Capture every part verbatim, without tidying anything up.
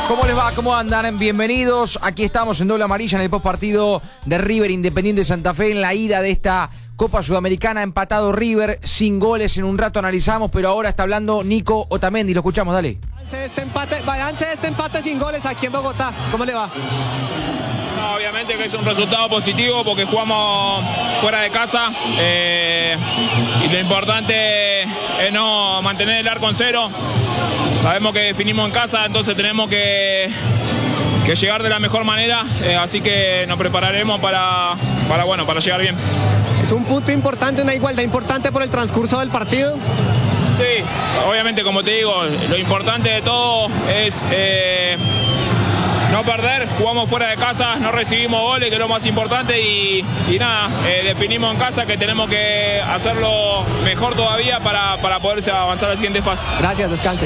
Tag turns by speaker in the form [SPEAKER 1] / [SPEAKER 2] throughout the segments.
[SPEAKER 1] ¿Cómo les va? ¿Cómo andan? Bienvenidos. Aquí estamos en Doble Amarilla en el postpartido de River Independiente Santa Fe en la ida de esta Copa Sudamericana. Empatado River, sin goles. En un rato analizamos, pero ahora está hablando Nico Otamendi. Lo escuchamos, dale.
[SPEAKER 2] Este empate, balance de este empate sin goles aquí en Bogotá. ¿Cómo le va?
[SPEAKER 3] No, obviamente que es un resultado positivo porque jugamos fuera de casa eh, y lo importante es no mantener el arco en cero. Sabemos que definimos en casa, entonces tenemos que, que llegar de la mejor manera, eh, así que nos prepararemos para, para, bueno, para llegar bien.
[SPEAKER 2] Es un punto importante, una igualdad importante por el transcurso del partido.
[SPEAKER 3] Sí, obviamente, como te digo, lo importante de todo es eh, no perder. Jugamos fuera de casa, no recibimos goles, que es lo más importante, y, y nada, eh, definimos en casa que tenemos que hacerlo mejor todavía para, para poderse avanzar a la siguiente fase.
[SPEAKER 2] Gracias, descanse.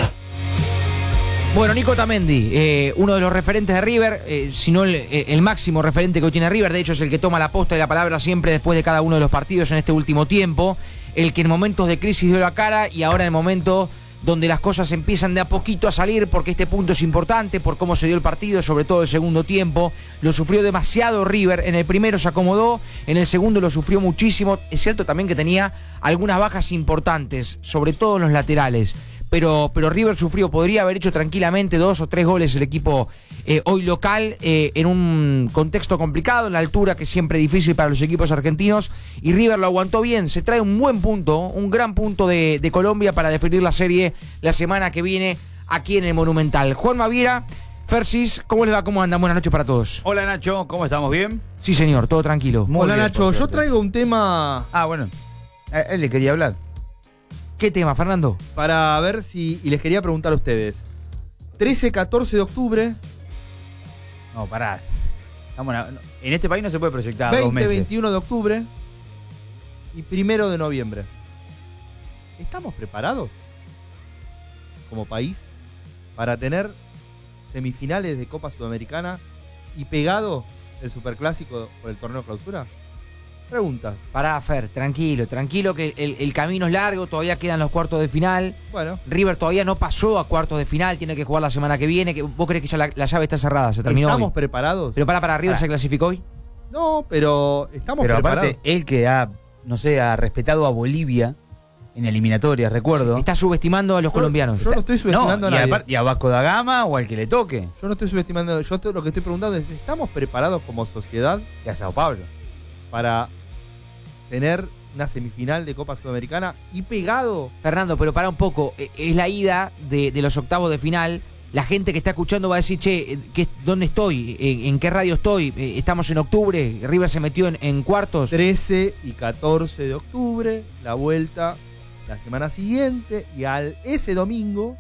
[SPEAKER 1] Bueno, Nico Otamendi, eh, uno de los referentes de River, eh, si no el, el máximo referente que hoy tiene River. De hecho, es el que toma la posta y la palabra siempre después de cada uno de los partidos en este último tiempo. El que en momentos de crisis dio la cara y ahora en el momento donde las cosas empiezan de a poquito a salir, porque este punto es importante por cómo se dio el partido, sobre todo el segundo tiempo. Lo sufrió demasiado River. En el primero se acomodó, en el segundo lo sufrió muchísimo. Es cierto también que tenía algunas bajas importantes, sobre todo en los laterales. Pero, pero River sufrió, podría haber hecho tranquilamente dos o tres goles el equipo eh, hoy local, eh, en un contexto complicado, en la altura que es siempre difícil para los equipos argentinos, y River lo aguantó bien. Se trae un buen punto, un gran punto de, de Colombia para definir la serie la semana que viene aquí en el Monumental. Juan Maviera, Fersis, ¿cómo les va? ¿Cómo andan? Buenas noches para todos.
[SPEAKER 4] Hola Nacho, ¿cómo estamos? ¿Bien?
[SPEAKER 1] Sí señor, todo tranquilo.
[SPEAKER 4] Muy
[SPEAKER 5] Hola
[SPEAKER 4] bien,
[SPEAKER 5] Nacho, yo traigo un tema
[SPEAKER 4] Ah, bueno, a él le quería hablar.
[SPEAKER 1] ¿Qué tema, Fernando?
[SPEAKER 5] para ver si, y les quería preguntar a ustedes. trece, catorce de octubre,
[SPEAKER 4] No, pará. Estamos en, en este país no se puede proyectar dos
[SPEAKER 5] veinte,
[SPEAKER 4] meses.
[SPEAKER 5] veintiuno de octubre y primero de noviembre. ¿Estamos preparados como país para tener semifinales de Copa Sudamericana y pegado el Superclásico por el torneo clausura? Preguntas.
[SPEAKER 1] Pará, Fer, tranquilo, tranquilo que el, el camino es largo, todavía quedan los cuartos de final.
[SPEAKER 5] Bueno,
[SPEAKER 1] River todavía no pasó a cuartos de final, tiene que jugar la semana que viene. Que, ¿Vos crees que ya la, la llave está cerrada? ¿Se terminó
[SPEAKER 5] ¿estamos
[SPEAKER 1] hoy?
[SPEAKER 5] preparados?
[SPEAKER 1] Pero para, para, ¿River
[SPEAKER 4] Pará.
[SPEAKER 1] se clasificó hoy?
[SPEAKER 5] No, pero estamos
[SPEAKER 4] Pero
[SPEAKER 5] preparados.
[SPEAKER 4] aparte, él que ha, no sé, ha respetado a Bolivia en eliminatorias, recuerdo.
[SPEAKER 1] Está subestimando a los
[SPEAKER 5] Yo-
[SPEAKER 1] colombianos.
[SPEAKER 5] Yo no estoy subestimando
[SPEAKER 4] No,
[SPEAKER 5] a
[SPEAKER 4] y,
[SPEAKER 5] nadie.
[SPEAKER 4] aparte- y a Vasco da Gama o al que le toque.
[SPEAKER 5] Yo no estoy subestimando. Yo estoy- lo que estoy preguntando es: ¿estamos preparados como sociedad
[SPEAKER 4] Y a Sao Paulo.
[SPEAKER 5] para tener una semifinal de Copa Sudamericana y pegado?
[SPEAKER 1] Fernando, pero para un poco, eh, es la ida de, de los octavos de final. La gente que está escuchando va a decir, che, eh, ¿qué, ¿dónde estoy? ¿En, en qué radio estoy? Eh, Estamos en octubre, River se metió en, en cuartos.
[SPEAKER 5] trece y catorce de octubre, la vuelta la semana siguiente, y al ese domingo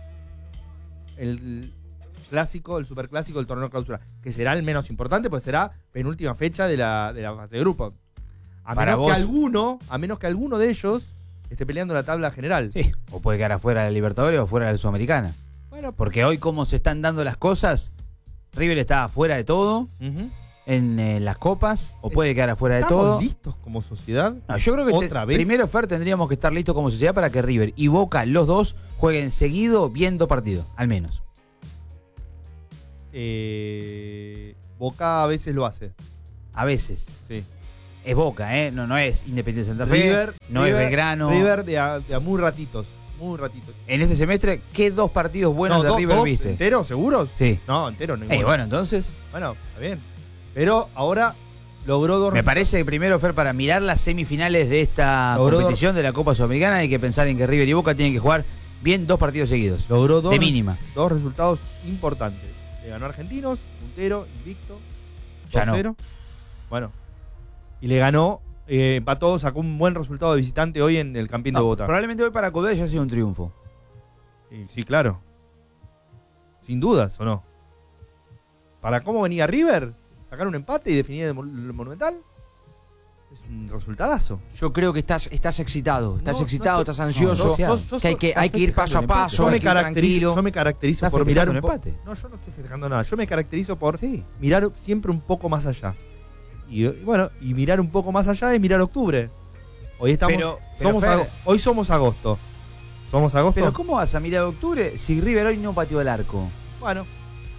[SPEAKER 5] el clásico, el superclásico del torneo clausura, que será el menos importante, pues será penúltima fecha de la, de la fase de grupo. A
[SPEAKER 4] Para
[SPEAKER 5] menos que
[SPEAKER 4] vos-
[SPEAKER 5] alguno, a menos que alguno de ellos esté peleando la tabla general.
[SPEAKER 4] Sí. O puede quedar afuera de la Libertadores o fuera de la Sudamericana.
[SPEAKER 5] Bueno,
[SPEAKER 4] Porque hoy, como se están dando las cosas, River está afuera de todo
[SPEAKER 5] ujú.
[SPEAKER 4] en eh, las copas, o puede quedar afuera de
[SPEAKER 5] ¿Estamos
[SPEAKER 4] todo.
[SPEAKER 5] listos como sociedad?
[SPEAKER 4] No, yo creo que te-
[SPEAKER 5] ¿Otra vez?
[SPEAKER 4] primero, Fer, tendríamos que estar listos como sociedad para que River y Boca, los dos, jueguen seguido bien dos partidos, al menos.
[SPEAKER 5] Eh, Boca a veces lo hace.
[SPEAKER 4] A veces.
[SPEAKER 5] Sí.
[SPEAKER 4] Es Boca, ¿eh? No, no es Independiente Santa Fe,
[SPEAKER 5] River,
[SPEAKER 4] no
[SPEAKER 5] River-
[SPEAKER 4] es Belgrano.
[SPEAKER 5] River de a, de a muy ratitos. Muy ratitos.
[SPEAKER 4] En este semestre, ¿qué dos partidos buenos
[SPEAKER 5] No,
[SPEAKER 4] de
[SPEAKER 5] do-
[SPEAKER 4] River
[SPEAKER 5] dos
[SPEAKER 4] viste?
[SPEAKER 5] ¿Enteros? ¿Seguros?
[SPEAKER 4] Sí.
[SPEAKER 5] No, enteros.
[SPEAKER 4] Eh, bueno, entonces,
[SPEAKER 5] Bueno, está bien. Pero ahora logró dos
[SPEAKER 4] me parece que primero, Fer, para mirar las semifinales de esta
[SPEAKER 5] Logró
[SPEAKER 4] competición de la Copa Sudamericana hay que pensar en que River y Boca tienen que jugar bien dos partidos seguidos.
[SPEAKER 5] logró dos,
[SPEAKER 4] de mínima.
[SPEAKER 5] dos resultados importantes. Le ganó a Argentinos, puntero, invicto,
[SPEAKER 4] Ya no.
[SPEAKER 5] dos cero. Bueno. Y le ganó, eh, empató, sacó un buen resultado de visitante hoy en el Campín de
[SPEAKER 4] No,
[SPEAKER 5] Bogotá.
[SPEAKER 4] probablemente hoy para Cudé ya ha sido un triunfo.
[SPEAKER 5] Sí, sí, claro. Sin dudas, ¿o no? Para cómo venía River, sacar un empate y definir el Mon- el Monumental, es un resultadazo.
[SPEAKER 1] Yo creo que estás, estás excitado, estás
[SPEAKER 5] No,
[SPEAKER 1] excitado,
[SPEAKER 5] no,
[SPEAKER 1] estás ansioso,
[SPEAKER 4] no, yo-
[SPEAKER 5] yo
[SPEAKER 1] que hay
[SPEAKER 5] soy-
[SPEAKER 1] que, hay que ir paso a
[SPEAKER 4] festejando el
[SPEAKER 1] paso,
[SPEAKER 5] Yo
[SPEAKER 1] hay
[SPEAKER 5] me,
[SPEAKER 1] que ir
[SPEAKER 5] caracterizo,
[SPEAKER 1] tranquilo.
[SPEAKER 5] yo me caracterizo
[SPEAKER 4] Estás
[SPEAKER 5] por mirar
[SPEAKER 4] festejando
[SPEAKER 5] un
[SPEAKER 4] un
[SPEAKER 5] poco.
[SPEAKER 4] empate.
[SPEAKER 5] No, yo no estoy festejando nada. Yo me caracterizo por
[SPEAKER 4] Sí.
[SPEAKER 5] mirar siempre un poco más allá. Y, y bueno, y mirar un poco más allá es mirar octubre. Hoy estamos.
[SPEAKER 4] Pero- pero
[SPEAKER 5] somos
[SPEAKER 4] Fer-
[SPEAKER 5] ago- hoy somos agosto. ¿Somos agosto?
[SPEAKER 4] Pero ¿cómo vas a mirar octubre si River hoy no pateó el arco?
[SPEAKER 5] Bueno,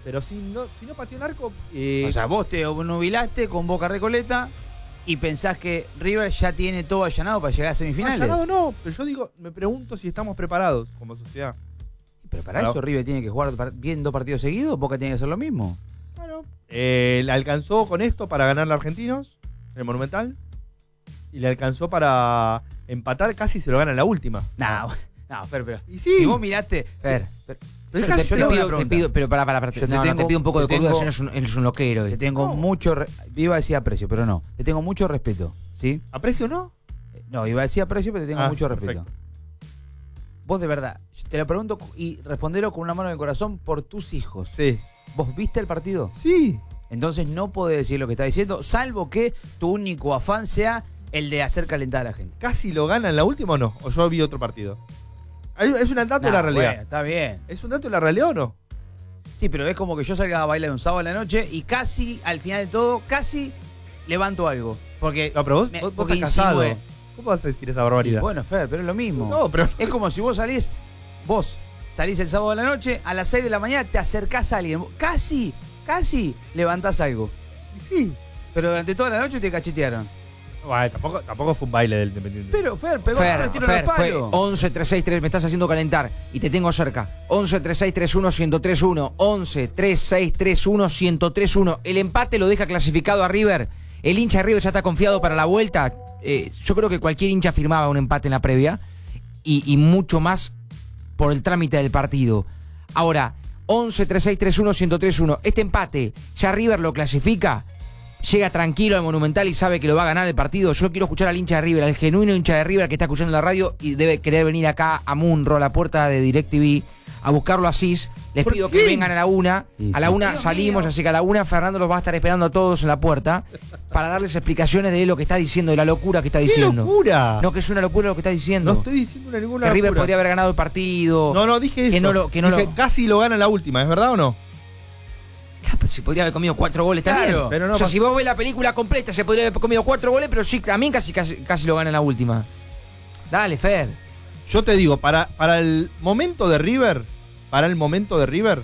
[SPEAKER 5] pero si no, si no pateó un arco... Eh,
[SPEAKER 4] O sea, vos te nubilaste con Boca Recoleta y pensás que River ya tiene todo allanado para llegar a semifinales.
[SPEAKER 5] allanado no, pero yo digo, me pregunto si estamos preparados como sociedad.
[SPEAKER 4] Pero para
[SPEAKER 5] Claro.
[SPEAKER 4] eso River tiene que jugar par- bien dos partidos seguidos, Boca tiene que hacer lo mismo.
[SPEAKER 5] Bueno, eh, le alcanzó con esto para ganarle a Argentinos en el Monumental y le alcanzó para empatar, casi se lo gana en la última.
[SPEAKER 4] No, no, Fer, pero
[SPEAKER 5] Y sí.
[SPEAKER 4] si vos miraste...
[SPEAKER 1] Fer,
[SPEAKER 4] sí, pero-
[SPEAKER 5] Pero
[SPEAKER 4] Fer,
[SPEAKER 5] casi
[SPEAKER 4] yo
[SPEAKER 1] te
[SPEAKER 4] hago una
[SPEAKER 1] pido, te
[SPEAKER 4] pregunta.
[SPEAKER 1] pido, pero para, para, para.
[SPEAKER 4] Yo te
[SPEAKER 1] No, no,
[SPEAKER 4] tengo-
[SPEAKER 1] te pido un poco de
[SPEAKER 4] te
[SPEAKER 1] cordura,
[SPEAKER 4] tengo-
[SPEAKER 1] si no es un, es un loquero.
[SPEAKER 4] Te tengo
[SPEAKER 5] No.
[SPEAKER 4] mucho... re- Iba a decir aprecio, pero no. Te tengo mucho respeto, ¿sí?
[SPEAKER 5] ¿Aprecio no?
[SPEAKER 4] Eh, No, iba a decir aprecio, pero te tengo
[SPEAKER 5] Ah,
[SPEAKER 4] mucho respeto.
[SPEAKER 5] perfecto.
[SPEAKER 4] Vos de verdad, te lo pregunto y respondelo con una mano en el corazón por tus hijos.
[SPEAKER 5] Sí.
[SPEAKER 4] ¿Vos viste el partido?
[SPEAKER 5] Sí.
[SPEAKER 4] Entonces no podés decir lo que está diciendo, salvo que tu único afán sea el de hacer calentar a la gente.
[SPEAKER 5] ¿Casi lo gana en la última o no? ¿O yo vi otro partido? Hay- ¿Es un dato de la
[SPEAKER 4] Nah,
[SPEAKER 5] realidad?
[SPEAKER 4] bueno, está bien.
[SPEAKER 5] ¿Es un dato de la realidad o no?
[SPEAKER 4] Sí, pero es como que yo salga a bailar un sábado a la noche y casi, al final de todo, casi levanto algo. Porque,
[SPEAKER 5] No, pero vos,
[SPEAKER 4] me-
[SPEAKER 5] vos, vos
[SPEAKER 4] porque
[SPEAKER 5] estás casado.
[SPEAKER 4] insinué.
[SPEAKER 5] ¿Cómo vas a decir esa
[SPEAKER 4] Y
[SPEAKER 5] barbaridad?
[SPEAKER 4] bueno, Fer, pero es lo mismo.
[SPEAKER 5] No, pero...
[SPEAKER 4] Es como si vos salís, vos salís el sábado a la noche, a las seis de la mañana te acercás a alguien. Casi, casi levantás algo.
[SPEAKER 5] Sí.
[SPEAKER 4] Pero durante toda la noche te cachetearon.
[SPEAKER 5] Bueno, tampoco, tampoco fue un baile del Independiente.
[SPEAKER 4] Pero, Fer, pegó
[SPEAKER 1] Fer,
[SPEAKER 4] tres tiros en el
[SPEAKER 1] Fer, fue
[SPEAKER 4] palo.
[SPEAKER 1] once tres seis tres, me estás haciendo calentar y te tengo cerca. once tres seis tres uno uno cero tres uno, once tres seis tres uno uno cero tres uno. El empate lo deja clasificado a River. El hincha de River ya está confiado para la vuelta. Eh, yo creo que cualquier hincha firmaba un empate en la previa y, y mucho más por el trámite del partido. Ahora, once tres seis tres uno uno cero tres uno. Este empate, ya River lo clasifica. Llega tranquilo al Monumental y sabe que lo va a ganar el partido. Yo quiero escuchar al hincha de River, al genuino hincha de River que está escuchando la radio y debe querer venir acá a Munro, a la puerta de DirecTV, a buscarlo a Cis. Les
[SPEAKER 5] ¿Por
[SPEAKER 1] pido
[SPEAKER 5] qué?
[SPEAKER 1] que vengan a la una.
[SPEAKER 4] Sí,
[SPEAKER 1] A la
[SPEAKER 4] sí.
[SPEAKER 1] una
[SPEAKER 4] Dios
[SPEAKER 1] salimos,
[SPEAKER 4] mío.
[SPEAKER 1] así que a la una Fernando los va a estar esperando a todos en la puerta para darles explicaciones de lo que está diciendo, de la locura que está
[SPEAKER 5] ¡Qué
[SPEAKER 1] diciendo.
[SPEAKER 5] locura!
[SPEAKER 1] No, que es una locura lo que está diciendo.
[SPEAKER 5] No estoy diciendo una ninguna
[SPEAKER 1] que River
[SPEAKER 5] locura.
[SPEAKER 1] podría haber ganado el partido.
[SPEAKER 5] No, no, dije eso.
[SPEAKER 1] Que no lo- que no
[SPEAKER 5] Dije,
[SPEAKER 1] lo-
[SPEAKER 5] casi lo gana en la última, ¿es verdad o no?
[SPEAKER 1] Ah, pero si podría haber comido cuatro goles
[SPEAKER 4] Claro,
[SPEAKER 1] también.
[SPEAKER 5] pero no
[SPEAKER 1] o sea,
[SPEAKER 5] pas-
[SPEAKER 1] si vos ves la película completa, se podría haber comido cuatro goles, pero sí, también casi, casi, casi lo gana en la última. Dale, Fer.
[SPEAKER 5] Yo te digo, para, para el momento de River, para el momento de River,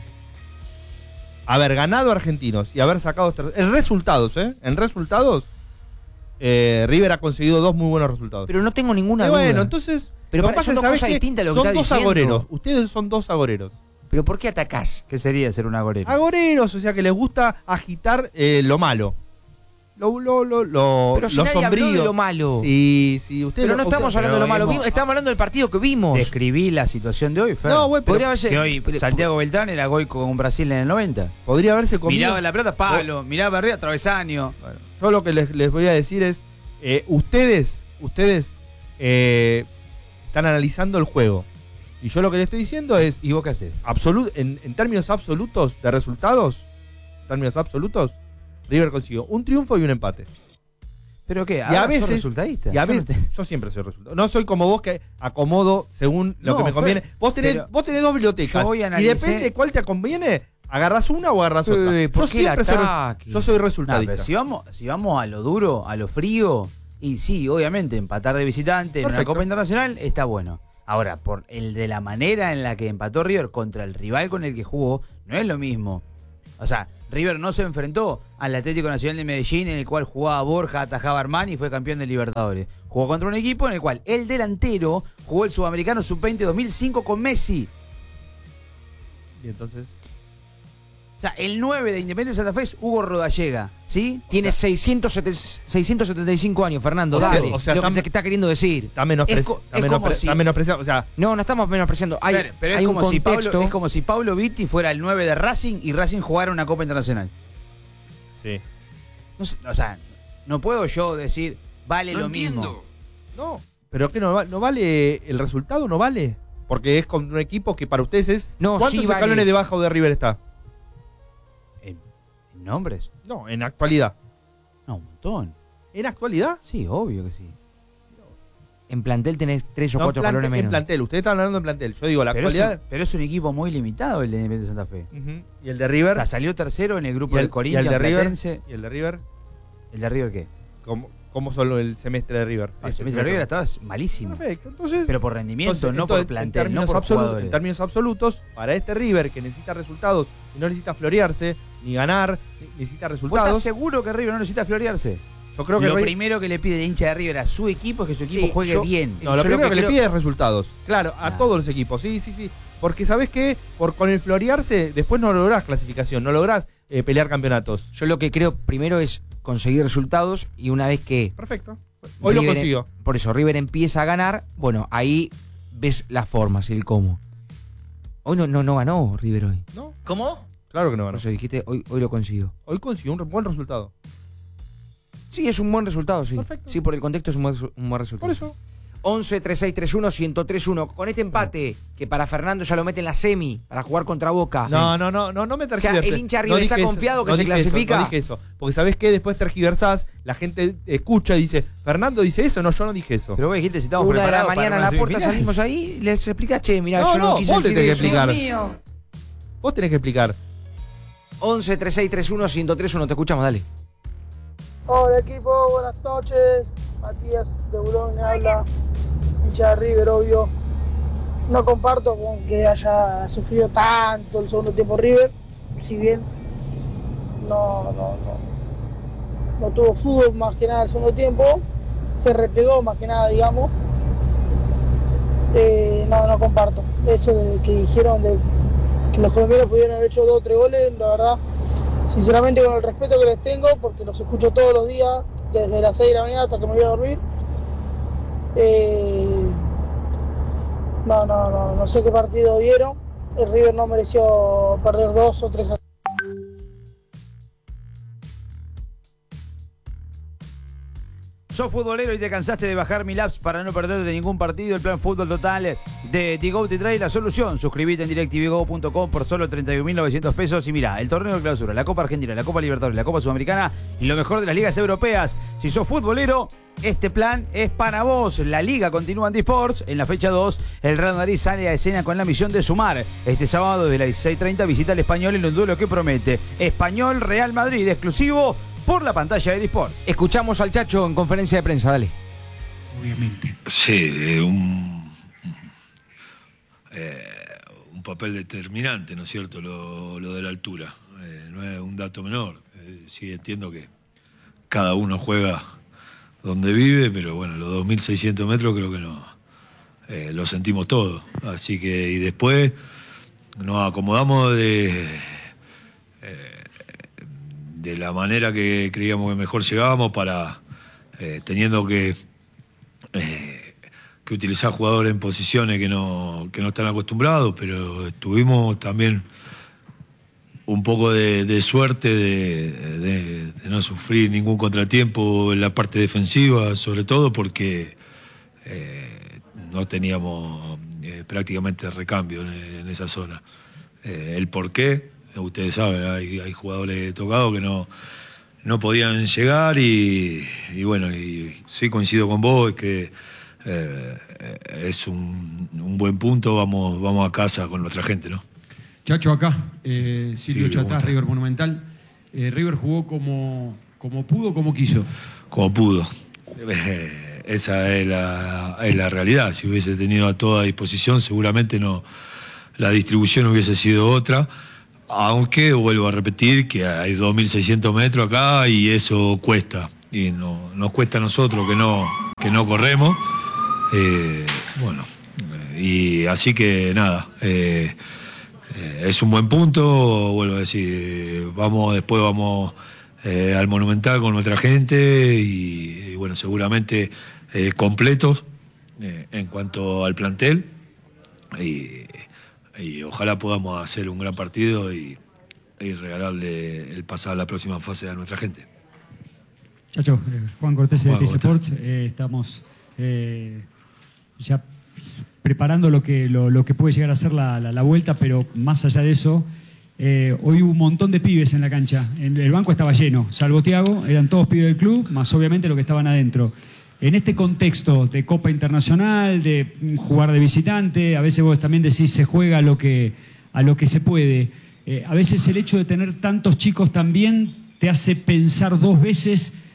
[SPEAKER 5] haber ganado a Argentinos y haber sacado ter- en resultados, ¿eh? En resultados, eh, River ha conseguido dos muy buenos resultados.
[SPEAKER 1] Pero no tengo ninguna
[SPEAKER 5] Y
[SPEAKER 1] duda.
[SPEAKER 5] bueno, entonces,
[SPEAKER 1] Pero
[SPEAKER 5] lo
[SPEAKER 1] para-
[SPEAKER 5] que pasa
[SPEAKER 1] son
[SPEAKER 5] es,
[SPEAKER 1] dos
[SPEAKER 5] ¿sabés
[SPEAKER 1] cosas
[SPEAKER 5] qué?
[SPEAKER 1] distintas lo que
[SPEAKER 5] son
[SPEAKER 1] estás
[SPEAKER 5] dos
[SPEAKER 1] diciendo.
[SPEAKER 5] agoreros. Ustedes son dos agoreros.
[SPEAKER 1] ¿Pero por qué atacás?
[SPEAKER 4] ¿Qué sería ser un agorero?
[SPEAKER 5] Agoreros, o sea que les gusta agitar eh, lo malo. Lo, lo, lo, lo,
[SPEAKER 1] Pero si
[SPEAKER 5] lo
[SPEAKER 1] nadie habló
[SPEAKER 5] sombrío.
[SPEAKER 1] de lo malo.
[SPEAKER 5] Sí, sí, ustedes
[SPEAKER 1] Pero no
[SPEAKER 5] lo-
[SPEAKER 1] estamos
[SPEAKER 5] ustedes-
[SPEAKER 1] hablando de lo
[SPEAKER 4] pero
[SPEAKER 1] malo.
[SPEAKER 4] hemos-
[SPEAKER 1] Vimos- estamos hablando del partido que vimos.
[SPEAKER 4] Describí la situación de hoy, Fer.
[SPEAKER 5] No, güey, pero
[SPEAKER 1] Podría haberse-
[SPEAKER 4] Que hoy
[SPEAKER 1] pero-
[SPEAKER 4] Santiago Beltrán era gol con Brasil en el noventa.
[SPEAKER 5] podría haberse comido.
[SPEAKER 4] Miraba la pelota, palo, miraba arriba, travesaño.
[SPEAKER 5] Bueno, yo lo que les, les voy a decir es, eh, ustedes, ustedes eh, están analizando el juego. Y yo lo que les estoy diciendo es,
[SPEAKER 4] ¿Y vos qué haces?
[SPEAKER 5] absolu- en, en términos absolutos de resultados, en términos absolutos, River consiguió un triunfo y un empate.
[SPEAKER 4] ¿Pero qué?
[SPEAKER 5] Y a
[SPEAKER 4] ¿Ahora sos
[SPEAKER 5] veces,
[SPEAKER 4] resultadista?
[SPEAKER 5] y a
[SPEAKER 4] Yo no
[SPEAKER 5] veces, yo siempre soy resultado. No soy como vos que acomodo según lo
[SPEAKER 4] No,
[SPEAKER 5] que me
[SPEAKER 4] Fer,
[SPEAKER 5] conviene. Vos tenés,
[SPEAKER 4] pero
[SPEAKER 5] vos tenés dos bibliotecas.
[SPEAKER 4] yo hoy
[SPEAKER 5] Y
[SPEAKER 4] analicé-
[SPEAKER 5] depende cuál te conviene, agarrás una o agarrás otra.
[SPEAKER 1] Eh, ¿por
[SPEAKER 5] yo,
[SPEAKER 1] qué el
[SPEAKER 5] siempre soy,
[SPEAKER 1] ataque?
[SPEAKER 5] yo soy
[SPEAKER 4] No,
[SPEAKER 5] resultadista.
[SPEAKER 4] pero si vamos, si vamos a lo duro, a lo frío, y sí, obviamente, empatar de visitante en una
[SPEAKER 5] Perfecto.
[SPEAKER 4] Copa Internacional está bueno. Ahora, por el de la manera en la que empató River contra el rival con el que jugó, no es lo mismo. O sea, River no se enfrentó al Atlético Nacional de Medellín, en el cual jugaba Borja, atajaba Armani y fue campeón de Libertadores. Jugó contra un equipo en el cual el delantero jugó el Sudamericano sub veinte dos mil cinco con Messi.
[SPEAKER 5] Y entonces,
[SPEAKER 4] O sea, el nueve de Independiente Santa Fe es Hugo Rodallega, ¿sí?
[SPEAKER 1] Tiene seiscientos setenta y cinco años, Fernando.
[SPEAKER 5] O sea,
[SPEAKER 1] dale.
[SPEAKER 5] o sea,
[SPEAKER 1] lo
[SPEAKER 5] están-
[SPEAKER 1] que te está queriendo decir.
[SPEAKER 5] está menospre-
[SPEAKER 4] Es co-
[SPEAKER 5] está
[SPEAKER 4] es como
[SPEAKER 5] menospre-
[SPEAKER 4] si-
[SPEAKER 5] está menospreciado. O sea,
[SPEAKER 1] No, no estamos menospreciando. Hay,
[SPEAKER 4] pero pero
[SPEAKER 1] hay
[SPEAKER 4] es,
[SPEAKER 1] un
[SPEAKER 4] como si
[SPEAKER 1] contexto.
[SPEAKER 4] Pablo, es como si Pablo Vitti fuera el nueve de Racing y Racing jugara una Copa Internacional.
[SPEAKER 5] sí.
[SPEAKER 4] No sé, o sea, no puedo yo decir, vale lo mismo.
[SPEAKER 5] No, pero ¿qué no, va- no vale el resultado? ¿No vale? Porque es con un equipo que para ustedes es...
[SPEAKER 1] No,
[SPEAKER 5] ¿Cuántos
[SPEAKER 1] sí vale.
[SPEAKER 5] escalones debajo de River está?
[SPEAKER 4] ¿En, en nombres?
[SPEAKER 5] No, en actualidad.
[SPEAKER 4] No, un montón.
[SPEAKER 5] ¿En actualidad?
[SPEAKER 4] Sí, obvio que sí.
[SPEAKER 1] En plantel tenés tres o
[SPEAKER 5] No,
[SPEAKER 1] cuatro
[SPEAKER 5] plante-
[SPEAKER 1] escalones
[SPEAKER 5] en
[SPEAKER 1] menos.
[SPEAKER 5] plantel. Ustedes están hablando en plantel. Yo digo la
[SPEAKER 4] Pero es,
[SPEAKER 5] actualidad...
[SPEAKER 4] un, pero es un equipo muy limitado el de Independiente Santa Fe.
[SPEAKER 5] Ujú. Y el de
[SPEAKER 4] O
[SPEAKER 5] River...
[SPEAKER 4] sea, salió tercero en el grupo
[SPEAKER 5] y el,
[SPEAKER 4] del
[SPEAKER 5] y el
[SPEAKER 4] Corinthians,
[SPEAKER 5] de River...
[SPEAKER 4] Platense.
[SPEAKER 5] Y el de River...
[SPEAKER 4] ¿El de River qué?
[SPEAKER 5] ¿Cómo, cómo son el semestre de River.
[SPEAKER 4] El semestre de River estaba malísimo.
[SPEAKER 5] Perfecto. Entonces,
[SPEAKER 4] pero por rendimiento,
[SPEAKER 5] entonces,
[SPEAKER 4] no
[SPEAKER 5] entonces,
[SPEAKER 4] por plantel,
[SPEAKER 5] en
[SPEAKER 4] no por
[SPEAKER 5] absolutos,
[SPEAKER 4] jugadores.
[SPEAKER 5] En términos absolutos, para este River que necesita resultados y no necesita florearse, ni ganar, ni necesita
[SPEAKER 4] ¿Vos
[SPEAKER 5] resultados.
[SPEAKER 4] estás seguro que River no necesita florearse?
[SPEAKER 5] Yo creo que
[SPEAKER 4] lo
[SPEAKER 5] River-
[SPEAKER 4] primero que le pide el hincha de River a su equipo es que su equipo
[SPEAKER 1] Sí,
[SPEAKER 4] juegue
[SPEAKER 1] yo-
[SPEAKER 4] bien.
[SPEAKER 5] No, lo
[SPEAKER 1] Yo
[SPEAKER 5] primero
[SPEAKER 1] lo
[SPEAKER 5] que,
[SPEAKER 1] que
[SPEAKER 5] le
[SPEAKER 1] creo-
[SPEAKER 5] pide es resultados. Claro, a
[SPEAKER 4] Ah.
[SPEAKER 5] todos los equipos. Sí, sí, sí. Porque ¿sabés qué? Por, con el florearse, después no lográs clasificación, no lográs eh, pelear campeonatos.
[SPEAKER 1] Yo lo que creo primero es conseguir resultados y una vez que
[SPEAKER 5] Perfecto. Hoy
[SPEAKER 1] River-
[SPEAKER 5] lo consiguió.
[SPEAKER 1] Por eso, River empieza a ganar, bueno, ahí ves las formas y el cómo. Hoy no, no, no ganó River hoy.
[SPEAKER 5] ¿No?
[SPEAKER 4] ¿Cómo?
[SPEAKER 5] Claro que no
[SPEAKER 1] Por
[SPEAKER 5] ganó.
[SPEAKER 1] eso dijiste, hoy, hoy lo consiguió.
[SPEAKER 5] Hoy consiguió un re- buen resultado.
[SPEAKER 1] Sí, es un buen resultado, sí.
[SPEAKER 5] Perfecto.
[SPEAKER 1] Sí, por el contexto es un buen, un buen resultado.
[SPEAKER 5] Por eso.
[SPEAKER 1] once, treinta y seis, treinta y uno, ciento tres uno. Con este empate, que para Fernando ya lo mete en la semi, para jugar contra Boca.
[SPEAKER 5] No, no, no, no, no me
[SPEAKER 1] O sea,
[SPEAKER 5] tergiverses.
[SPEAKER 1] el hincha River
[SPEAKER 5] No
[SPEAKER 1] está
[SPEAKER 5] dije eso,
[SPEAKER 1] confiado que
[SPEAKER 5] no
[SPEAKER 1] se
[SPEAKER 5] dije eso,
[SPEAKER 1] clasifica.
[SPEAKER 5] no dije eso. Porque ¿sabés qué? Después tergiversás, la gente escucha y dice, Fernando dice eso, no, yo no dije eso.
[SPEAKER 4] Pero vos dijiste si estamos
[SPEAKER 1] Una de la
[SPEAKER 4] preparados para
[SPEAKER 1] mañana a
[SPEAKER 4] una
[SPEAKER 1] la puerta
[SPEAKER 4] semifinal.
[SPEAKER 1] salimos ahí, les explica, che, mirá,
[SPEAKER 5] No,
[SPEAKER 1] yo no,
[SPEAKER 5] no,
[SPEAKER 1] quise
[SPEAKER 5] vos te
[SPEAKER 1] decir
[SPEAKER 5] tenés que
[SPEAKER 1] eso.
[SPEAKER 5] explicar. Vos tenés que explicar.
[SPEAKER 1] once, treinta y seis, treinta y uno, ciento tres uno, te escuchamos, dale.
[SPEAKER 6] Hola equipo, buenas noches. Matías de Burón habla, hincha de River, obvio. No comparto con que haya sufrido tanto el segundo tiempo River, si bien no, no, no, no tuvo fútbol más que nada el segundo tiempo, se replegó más que nada, digamos. Eh, no, no comparto. Eso de que dijeron de que los colombianos pudieron haber hecho dos o tres goles, la verdad. Sinceramente, con el respeto que les tengo, porque los escucho todos los días, desde las seis de la mañana hasta que me voy a dormir. Eh, no, no, no, no sé qué partido vieron. El River no mereció perder dos o tres.
[SPEAKER 4] Sos futbolero y te cansaste de bajar mil apps para no perderte ningún partido. El plan Fútbol Total de Digo te trae la solución. Suscríbete en directivigo punto com por solo treinta y un mil novecientos pesos. Y mirá, el torneo de clausura, la Copa Argentina, la Copa Libertadores, la Copa Sudamericana y lo mejor de las ligas europeas. Si sos futbolero, este plan es para vos. La liga continúa en Disports. En la fecha dos, el Real Madrid sale a escena con la misión de sumar. Este sábado desde las dieciséis treinta visita al Español en un duelo que promete. Español Real Madrid, exclusivo por la pantalla de Disports.
[SPEAKER 1] Escuchamos al Chacho en conferencia de prensa, dale.
[SPEAKER 7] Obviamente.
[SPEAKER 8] Sí, eh, un, eh, un papel determinante, ¿no es cierto?, lo, lo de la altura. Eh, no es un dato menor. Eh, sí entiendo que cada uno juega donde vive, pero bueno, los dos mil seiscientos metros creo que no, eh, lo sentimos todo. Así que, y después nos acomodamos de... Eh, de la manera que creíamos que mejor llegábamos para, eh, teniendo que, eh, que utilizar jugadores en posiciones que no, que no están acostumbrados, pero tuvimos también un poco de, de suerte de, de, de no sufrir ningún contratiempo en la parte defensiva, sobre todo porque eh, no teníamos eh, prácticamente recambio en, en esa zona. Eh, el por qué, ustedes saben, hay, hay jugadores tocados que no, no podían llegar y, y bueno, y sí coincido con vos, es que eh, es un, un buen punto, vamos, vamos a casa con nuestra gente, ¿no?
[SPEAKER 7] Chacho acá, eh, Silvio
[SPEAKER 8] Sí, ¿cómo
[SPEAKER 7] Chatás,
[SPEAKER 8] está?
[SPEAKER 7] River Monumental. Eh, River jugó como, como pudo, como quiso.
[SPEAKER 8] Como pudo. Eh, esa es la, es la realidad. Si hubiese tenido a toda disposición, seguramente no, la distribución hubiese sido otra. Aunque, vuelvo a repetir, que hay dos mil seiscientos metros acá y eso cuesta. Y no, nos cuesta a nosotros que no, que no corremos. Eh, bueno, eh, y así que nada, eh, eh, es un buen punto, vuelvo a decir, vamos, después vamos eh, al Monumental con nuestra gente y, y bueno, seguramente eh, completos eh, en cuanto al plantel. Y, y ojalá podamos hacer un gran partido y, y regalarle el pasar a la próxima fase a nuestra gente.
[SPEAKER 9] Chacho, eh, Juan Cortés de
[SPEAKER 8] Juan,
[SPEAKER 9] T C
[SPEAKER 8] ¿cómo
[SPEAKER 9] Sports, eh, estamos eh, ya s- preparando lo que, lo, lo que puede llegar a ser la, la- la vuelta, pero más allá de eso, eh, hoy hubo un montón de pibes en la cancha. En el banco estaba lleno, salvo Thiago, eran todos pibes del club, más obviamente los que estaban adentro. En este contexto de Copa Internacional, de mm, jugar de visitante, a veces vos también decís se juega a lo que, a lo que se puede. Eh, a veces el hecho de tener tantos chicos también te hace pensar dos veces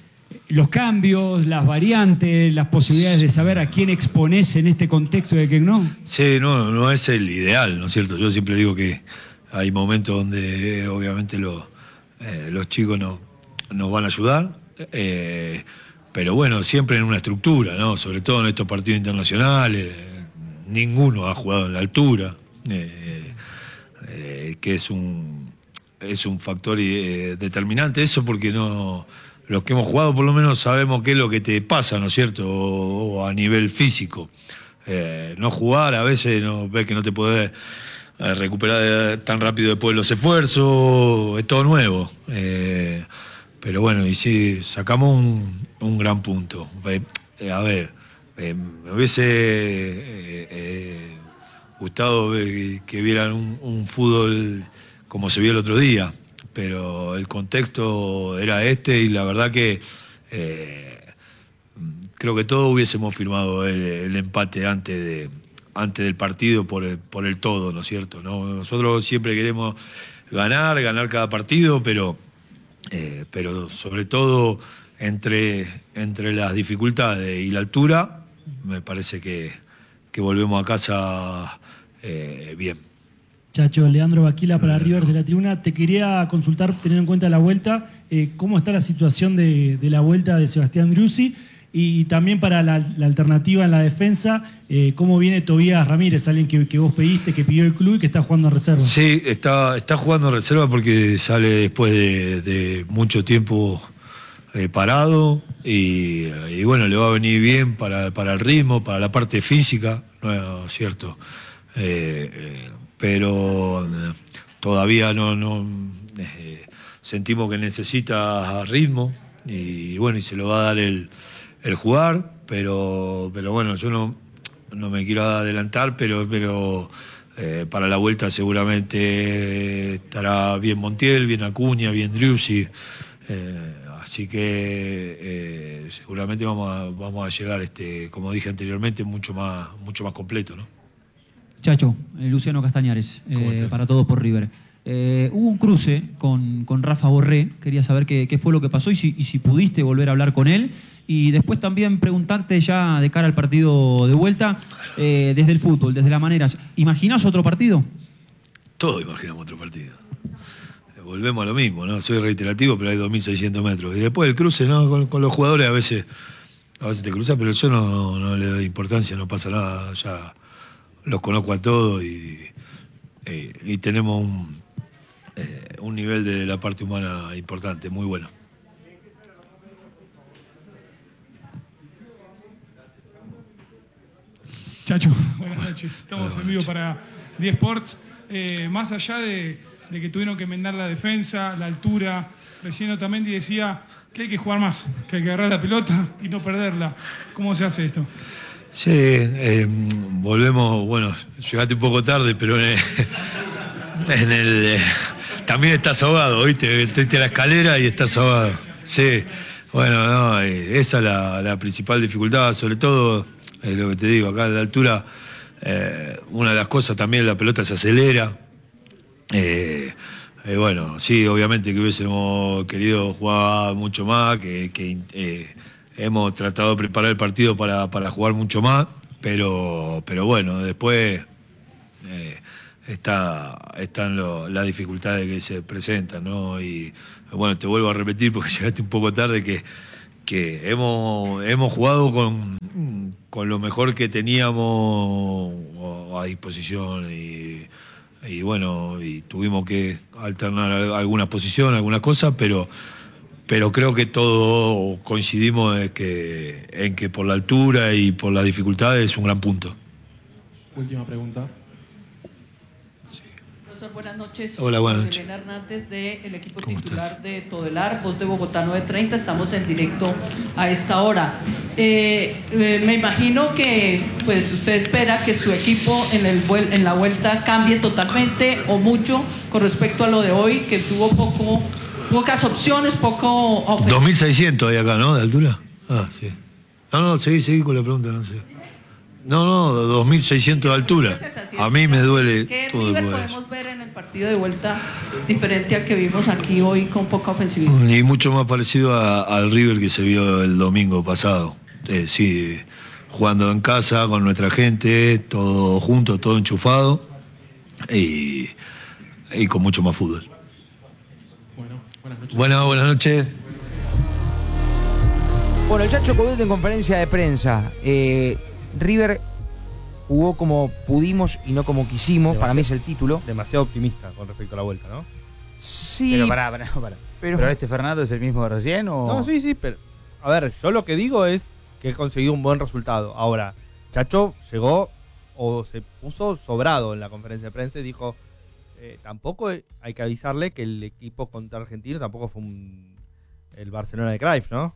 [SPEAKER 9] los cambios, las variantes, las posibilidades de saber a quién exponés en este contexto de que no.
[SPEAKER 8] Sí, no, no es el ideal, ¿no es cierto? Yo siempre digo que hay momentos donde eh, obviamente lo, eh, los chicos no, nos van a ayudar, eh, pero bueno, siempre en una estructura, ¿no? Sobre todo en estos partidos internacionales, eh, ninguno ha jugado en la altura, eh, eh, que es un, es un factor eh, determinante, eso porque no... Los que hemos jugado por lo menos sabemos qué es lo que te pasa, ¿no es cierto? O, o a nivel físico. Eh, no jugar, a veces no, ves que no te podés eh, recuperar tan rápido después de los esfuerzos, es todo nuevo. Eh, pero bueno, y sí, sacamos un, un gran punto. Eh, a ver, eh, me hubiese eh, eh, gustado que, que vieran un, un fútbol como se vio el otro día, pero el contexto era este y la verdad que eh, creo que todos hubiésemos firmado el, el empate antes de antes del partido por el, por el todo, ¿no es cierto? ¿No? Nosotros siempre queremos ganar, ganar cada partido, pero, eh, pero sobre todo entre, entre las dificultades y la altura, me parece que, que volvemos a casa eh, bien.
[SPEAKER 10] Chacho, Leandro Baquila para River de la Tribuna. Te quería consultar, teniendo en cuenta la vuelta, eh, cómo está la situación de, de la vuelta de Sebastián Driussi y, y también para la, la alternativa en la defensa, eh, cómo viene Tobías Ramírez, alguien que, que vos pediste, que pidió el club y que está jugando en reserva.
[SPEAKER 8] Sí, está, está jugando en reserva porque sale después de, de mucho tiempo eh, parado y, y bueno, le va a venir bien para, para el ritmo, para la parte física, ¿no es cierto? Eh, eh, pero eh, todavía no, no eh, sentimos que necesita ritmo y bueno, y se lo va a dar el, el jugar, pero pero bueno, yo no, no me quiero adelantar, pero pero eh, para la vuelta seguramente estará bien Montiel, bien Acuña, bien Driussi, eh, así que eh, seguramente vamos a, vamos a llegar, este, como dije anteriormente, mucho más, mucho más completo, ¿no?
[SPEAKER 11] Chacho, eh, Luciano Castañares, eh, para Todos por River. Eh, hubo un cruce con, con Rafa Borré, quería saber qué, qué fue lo que pasó y si, y si pudiste volver a hablar con él. Y después también preguntarte ya de cara al partido de vuelta, eh, desde el fútbol, desde las maneras, ¿imaginás otro partido?
[SPEAKER 8] Todos imaginamos otro partido. Volvemos a lo mismo, ¿no? Soy reiterativo, pero hay dos mil seiscientos metros. Y después el cruce, ¿no? Con, con los jugadores a veces, a veces te cruzas, pero yo no, no le doy importancia, no pasa nada, ya... Los conozco a todos y, y, y tenemos un, eh, un nivel de la parte humana importante, muy bueno.
[SPEAKER 12] Chacho, buenas noches. Estamos buenas en vivo para diez Sports. Eh, más allá de, de que tuvieron que enmendar la defensa, la altura, recién Otamendi decía que hay que jugar más, que hay que agarrar la pelota y no perderla. ¿Cómo se hace esto?
[SPEAKER 8] Sí, eh, volvemos, bueno, llegaste un poco tarde, pero en el, en el eh, también estás ahogado, ¿viste? Entraste a la escalera y estás ahogado. Sí, bueno, no, eh, esa es la, la principal dificultad, sobre todo, eh, lo que te digo, acá a la altura, eh, una de las cosas también, la pelota se acelera. Eh, eh, bueno, sí, obviamente que hubiésemos querido jugar mucho más, que... que eh, hemos tratado de preparar el partido para, para jugar mucho más, pero, pero bueno, después eh, está, están lo, las dificultades que se presentan, ¿no? Y bueno, te vuelvo a repetir porque llegaste un poco tarde que, que hemos, hemos jugado con, con lo mejor que teníamos a disposición y, y bueno, y tuvimos que alternar algunas posiciones, algunas cosas, pero... pero creo que todos coincidimos en que, en que por la altura y por las dificultades es un gran punto.
[SPEAKER 13] Última pregunta.
[SPEAKER 14] Sí. Profesor, buenas noches.
[SPEAKER 8] Hola, buenas noches.
[SPEAKER 14] Elena Hernández del equipo titular estás? de Todelar, Voz de Bogotá nueve treinta, estamos en directo a esta hora. Eh, eh, me imagino que pues usted espera que su equipo en, el, en la vuelta cambie totalmente o mucho con respecto a lo de hoy, que tuvo poco... Pocas opciones, poco... ofensivo.
[SPEAKER 8] dos mil seiscientos hay acá, ¿no? De altura. Ah, sí. No, no, seguí, seguí con la pregunta, no sé. No, no, dos mil seiscientos de altura. A mí me duele
[SPEAKER 14] ¿Qué
[SPEAKER 8] todo.
[SPEAKER 14] River podemos ver en el partido de vuelta diferente al que vimos aquí hoy con poca ofensividad.
[SPEAKER 8] Y mucho más parecido a- al River que se vio el domingo pasado. Eh, sí, jugando en casa con nuestra gente, todo junto, todo enchufado y, y con mucho más fútbol.
[SPEAKER 13] Bueno, buenas noches.
[SPEAKER 8] Bueno, buenas noches.
[SPEAKER 1] Bueno, el Chacho Coudet en conferencia de prensa. Eh, River jugó como pudimos y no como quisimos.
[SPEAKER 5] Demasiado-
[SPEAKER 1] Para mí es el título.
[SPEAKER 5] Demasiado optimista con respecto a la vuelta, ¿no?
[SPEAKER 1] Sí.
[SPEAKER 4] Pero pará, pará, pará.
[SPEAKER 1] Pero-
[SPEAKER 4] ¿Pero este Fernando es el mismo de recién o...?
[SPEAKER 5] No, sí, sí, pero... A ver, yo lo que digo es que he conseguido un buen resultado. Ahora, Chacho llegó o se puso sobrado en la conferencia de prensa y dijo... eh, tampoco hay que avisarle que el equipo contra Argentino tampoco fue un, el Barcelona de Cruyff, ¿no?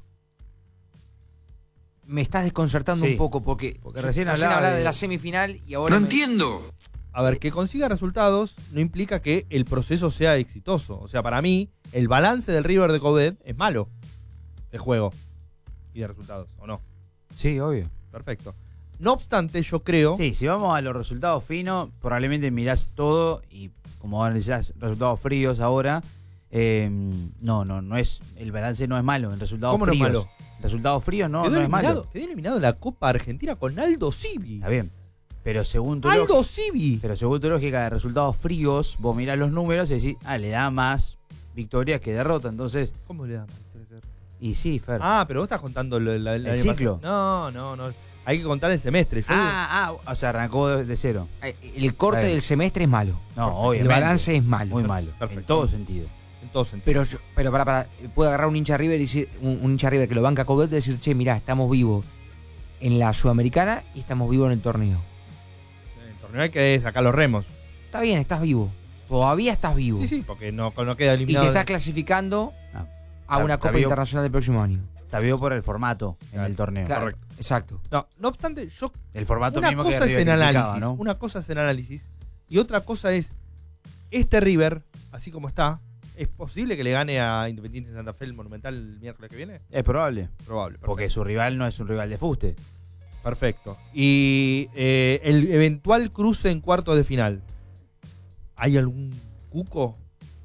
[SPEAKER 1] Me estás desconcertando
[SPEAKER 5] Sí.
[SPEAKER 1] un poco porque,
[SPEAKER 5] Porque
[SPEAKER 1] yo-
[SPEAKER 5] recién hablaba
[SPEAKER 1] hablaba
[SPEAKER 5] de-
[SPEAKER 1] de la semifinal y ahora... me-
[SPEAKER 5] A ver, que consiga resultados no implica que el proceso sea exitoso. O sea, para mí, el balance del River de Coudet es malo. De juego y de resultados, ¿o no?
[SPEAKER 4] Sí, obvio.
[SPEAKER 5] Perfecto. No obstante, yo creo...
[SPEAKER 4] Sí, si vamos a los resultados finos, probablemente mirás todo y como analizás resultados fríos ahora, eh, no, no, no es, el balance no es malo en resultados
[SPEAKER 5] ¿Cómo no es
[SPEAKER 4] fríos.
[SPEAKER 5] malo?
[SPEAKER 4] Resultados fríos no,
[SPEAKER 5] quedó,
[SPEAKER 4] no es
[SPEAKER 5] eliminado,
[SPEAKER 4] malo.
[SPEAKER 5] quedó eliminado de la Copa Argentina con Aldo Civi.
[SPEAKER 4] Está bien. Pero según tu
[SPEAKER 5] Aldo
[SPEAKER 4] lógica-
[SPEAKER 5] Civi.
[SPEAKER 4] Pero según tu lógica de resultados fríos, vos mirás los números y decís, ah, le da más victorias que derrota. Entonces.
[SPEAKER 5] ¿Cómo le da más?
[SPEAKER 4] Y sí, Fer.
[SPEAKER 5] Ah, pero vos estás contando lo- la, la-
[SPEAKER 4] ¿El
[SPEAKER 5] la-
[SPEAKER 4] ciclo?
[SPEAKER 5] No, no, no. Hay que contar el semestre. Yo
[SPEAKER 4] Ah, ah, o sea, arrancó de, de cero.
[SPEAKER 1] El corte
[SPEAKER 4] Está bien.
[SPEAKER 1] del semestre es malo.
[SPEAKER 4] No,
[SPEAKER 1] El
[SPEAKER 4] obviamente.
[SPEAKER 1] balance es malo.
[SPEAKER 4] Muy malo. En todo sentido.
[SPEAKER 5] En todo sentido.
[SPEAKER 1] Pero, yo- pero para, para, puede agarrar un hincha River y decir, un, un hincha River que lo banca a Coudet y decir, che, mirá, estamos vivos en la Sudamericana y estamos vivos en el torneo.
[SPEAKER 5] En el torneo hay que sacar los remos.
[SPEAKER 1] Está bien, estás vivo. Todavía estás vivo.
[SPEAKER 5] Sí, sí, porque no, no queda
[SPEAKER 1] Y te
[SPEAKER 5] eliminado.
[SPEAKER 1] estás clasificando a
[SPEAKER 4] Está-
[SPEAKER 1] una
[SPEAKER 4] está
[SPEAKER 1] Copa
[SPEAKER 4] vivo.
[SPEAKER 1] Internacional del próximo año.
[SPEAKER 4] Está vivo por el formato en el torneo.
[SPEAKER 1] Claro,
[SPEAKER 5] Correcto.
[SPEAKER 1] Exacto.
[SPEAKER 5] No, no obstante, yo.
[SPEAKER 4] El formato
[SPEAKER 5] una
[SPEAKER 4] mismo que
[SPEAKER 5] cosa es
[SPEAKER 4] River
[SPEAKER 5] en
[SPEAKER 4] criticaba,
[SPEAKER 5] análisis.
[SPEAKER 4] ¿no?
[SPEAKER 5] Una cosa es en análisis. Y otra cosa es. Este River, así como está, ¿es posible que le gane a Independiente de Santa Fe el Monumental el miércoles que viene?
[SPEAKER 4] Es probable.
[SPEAKER 5] Probable.
[SPEAKER 4] Porque su rival no es un rival de fuste.
[SPEAKER 5] Perfecto. Y eh, el eventual cruce en cuartos de final. ¿Hay algún cuco?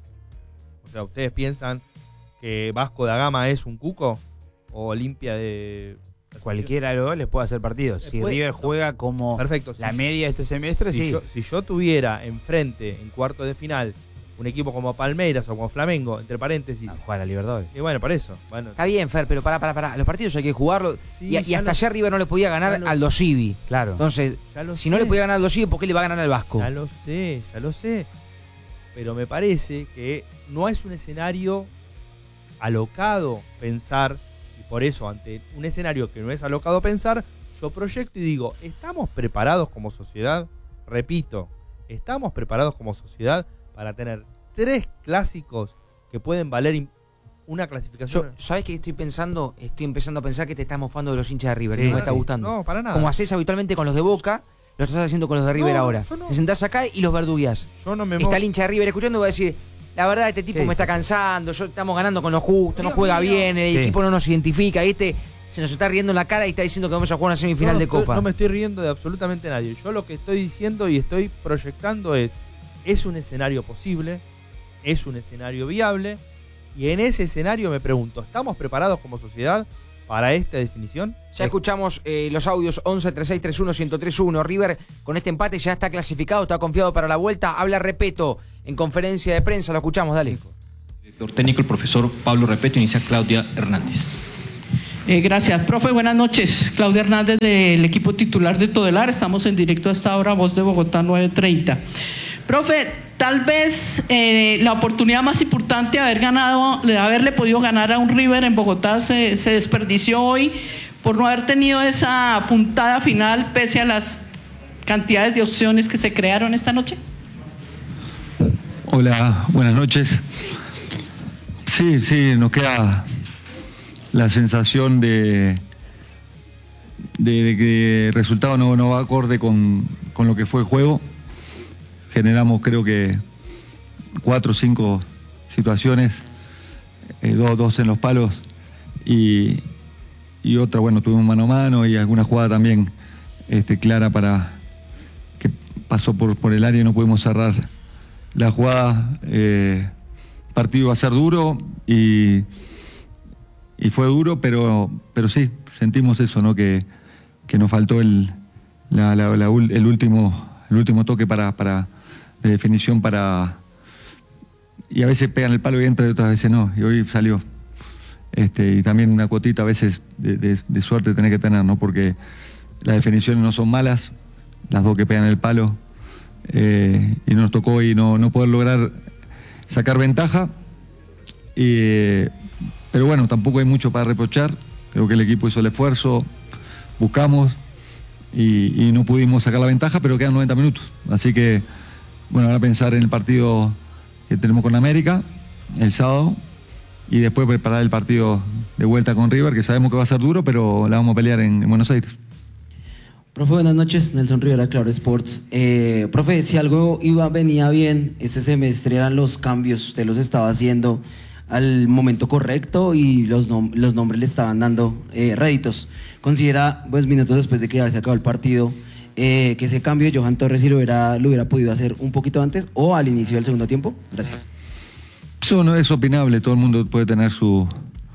[SPEAKER 5] O sea, ¿ustedes piensan que Vasco da Gama es un cuco? ¿O Olimpia de...?
[SPEAKER 4] Cualquiera de los dos les puede hacer partidos. Si
[SPEAKER 5] Después-
[SPEAKER 4] River juega como
[SPEAKER 5] Perfecto.
[SPEAKER 4] la
[SPEAKER 5] Si-
[SPEAKER 4] media de este semestre,
[SPEAKER 5] si
[SPEAKER 4] sí.
[SPEAKER 5] Yo, si yo tuviera enfrente, en cuartos de final, un equipo como Palmeiras o como Flamengo, entre paréntesis...
[SPEAKER 4] Juega la Libertadores.
[SPEAKER 5] Y bueno, por eso. Bueno,
[SPEAKER 1] Está bien, Fer, pero pará, pará, pará. Los partidos hay que jugarlos.
[SPEAKER 5] Sí,
[SPEAKER 1] y, y
[SPEAKER 5] ya
[SPEAKER 1] hasta
[SPEAKER 5] lo-
[SPEAKER 1] ayer River no le podía ganar
[SPEAKER 5] ya lo-
[SPEAKER 1] al Dosivi.
[SPEAKER 4] Claro.
[SPEAKER 1] Entonces,
[SPEAKER 5] Ya lo
[SPEAKER 1] si no
[SPEAKER 5] sé.
[SPEAKER 1] le podía ganar al Dosivi, ¿por qué le va a ganar al Vasco?
[SPEAKER 5] Ya lo sé, ya lo sé. Pero me parece que no es un escenario alocado pensar, y por eso, ante un escenario que no es alocado pensar, yo proyecto y digo, ¿estamos preparados como sociedad? Repito, ¿estamos preparados como sociedad para tener tres clásicos que pueden valer im- una
[SPEAKER 1] Yo,
[SPEAKER 5] clasificación?
[SPEAKER 1] ¿sabes qué estoy pensando? Estoy empezando a pensar que te estás mofando de los hinchas de River.
[SPEAKER 5] Sí,
[SPEAKER 1] y no me está
[SPEAKER 5] sí.
[SPEAKER 1] gustando.
[SPEAKER 5] No, para nada.
[SPEAKER 1] Como haces habitualmente con los de Boca, lo estás haciendo con los de River
[SPEAKER 5] No,
[SPEAKER 1] ahora.
[SPEAKER 5] yo no.
[SPEAKER 1] Te sentás acá y los verdugueás.
[SPEAKER 5] Yo no me
[SPEAKER 1] Está
[SPEAKER 5] mo-
[SPEAKER 1] el hincha de River escuchando y va a decir, la verdad, este tipo
[SPEAKER 5] ¿Qué
[SPEAKER 1] me está
[SPEAKER 5] dice?
[SPEAKER 1] cansando, yo estamos ganando con lo justo, no
[SPEAKER 5] Dios
[SPEAKER 1] juega
[SPEAKER 5] mío.
[SPEAKER 1] bien, el
[SPEAKER 4] Sí.
[SPEAKER 1] equipo no nos identifica, y este se nos está riendo en la cara y está diciendo que vamos a jugar una semifinal
[SPEAKER 5] no
[SPEAKER 1] de
[SPEAKER 5] estoy-
[SPEAKER 1] Copa.
[SPEAKER 5] No me estoy riendo de absolutamente nadie. Yo lo que estoy diciendo y estoy proyectando es, es un escenario posible, es un escenario viable, y en ese escenario me pregunto, ¿estamos preparados como sociedad para esta definición?
[SPEAKER 1] Ya escuchamos eh, los audios once, treinta y seis, treinta y uno, ciento tres uno. River con este empate ya está clasificado, está confiado para la vuelta. Habla Repeto en conferencia de prensa, lo escuchamos, dale.
[SPEAKER 15] Director técnico, el profesor Pablo Repeto, inicia Claudia Hernández.
[SPEAKER 14] Eh, gracias, profe. Buenas noches. Claudia Hernández del equipo titular de Todelar. Estamos en directo a esta hora, Voz de Bogotá nueve treinta. Profe, tal vez eh, la oportunidad más importante de haber ganado, de haberle podido ganar a un River en Bogotá se, se desperdició hoy por no haber tenido esa puntada final pese a las cantidades de opciones que se crearon esta noche.
[SPEAKER 16] Hola, buenas noches. Sí, sí, nos queda la sensación de, de, de que el resultado no, no va acorde con, con lo que fue el juego. Generamos creo que cuatro o cinco situaciones, eh, dos, dos en los palos y, y otra, bueno, tuvimos mano a mano y alguna jugada también este, clara para que pasó por, por el área y no pudimos cerrar la jugada, eh, el partido iba a ser duro y, y fue duro, pero, pero sí, sentimos eso, ¿no? Que, que nos faltó el, la, la, la, el, último, el último toque para, para, de definición para... Y a veces pegan el palo y entra y otras veces no, y hoy salió. Este, y también una cuotita a veces de, de, de suerte tenés que tener, ¿no? Porque las definiciones no son malas, las dos que pegan el palo, eh, y nos tocó hoy no, no poder lograr sacar ventaja, y, pero bueno, tampoco hay mucho para reprochar, creo que el equipo hizo el esfuerzo, buscamos y, y no pudimos sacar la ventaja, pero quedan noventa minutos, así que bueno, ahora pensar en el partido que tenemos con América el sábado, y después preparar el partido de vuelta con River, que sabemos que va a ser duro, pero la vamos a pelear en, en Buenos Aires.
[SPEAKER 17] Profe, buenas noches, Nelson Rivera, Claro Sports. Eh, profe, si algo iba, venía bien este semestre eran los cambios, usted los estaba haciendo al momento correcto y los, nom los nombres le estaban dando eh, réditos. ¿Considera, pues minutos después de que ya se acabó el partido, eh, que ese cambio de Johan Torres si lo hubiera, lo hubiera podido hacer un poquito antes o al inicio del segundo tiempo? Gracias.
[SPEAKER 16] Eso no es opinable, todo el mundo puede tener su,